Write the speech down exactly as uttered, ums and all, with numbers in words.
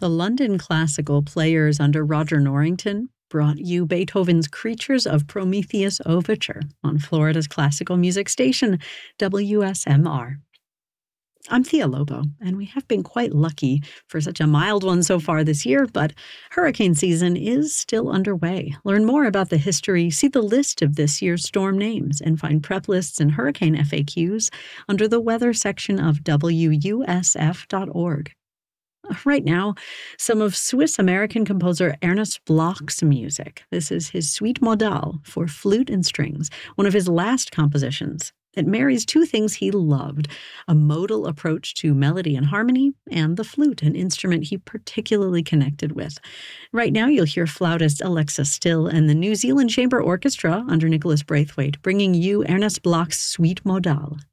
The London Classical Players under Roger Norrington brought you Beethoven's Creatures of Prometheus Overture on Florida's classical music station, W S M R. I'm Thea Lobo, and we have been quite lucky for such a mild one so far this year, but hurricane season is still underway. Learn more about the history, see the list of this year's storm names, and find prep lists and hurricane F A Qs under the weather section of W U S F dot org. Right now, some of Swiss-American composer Ernest Bloch's music. This is his Suite Modale for flute and strings, one of his last compositions. It marries two things he loved, a modal approach to melody and harmony, and the flute, an instrument he particularly connected with. Right now, you'll hear flautist Alexa Still and the New Zealand Chamber Orchestra under Nicholas Braithwaite, bringing you Ernest Bloch's Suite Modale.